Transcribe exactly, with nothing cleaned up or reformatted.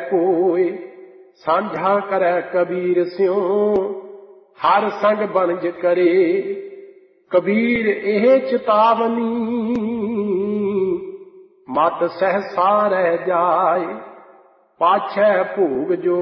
कोय। सांझा करे कबीर स्यों हर संग बनज करे। कबीर एह चेतावनी मत सहसा रह जाए। पाछै भोग जो